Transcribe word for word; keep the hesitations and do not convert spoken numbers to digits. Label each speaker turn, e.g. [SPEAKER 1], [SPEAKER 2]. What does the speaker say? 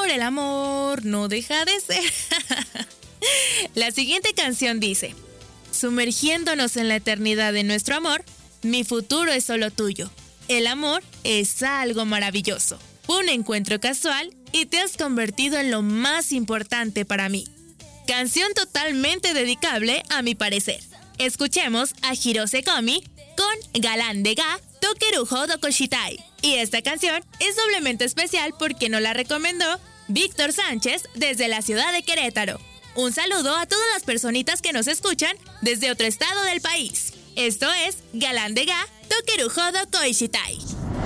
[SPEAKER 1] amor, el amor no deja de ser. La siguiente canción dice: sumergiéndonos en la eternidad de nuestro amor, mi futuro es solo tuyo. El amor es algo maravilloso. Fue un encuentro casual y te has convertido en lo más importante para mí. Canción totalmente dedicable a mi parecer. Escuchemos a Hirose Komi con Galán de Ga Tokeruho Dokoshitai. Y esta canción es doblemente especial porque nos la recomendó Víctor Sánchez desde la ciudad de Querétaro. Un saludo a todas las personitas que nos escuchan desde otro estado del país. Esto es Galán de Ga Tokeruho Dokoshitai.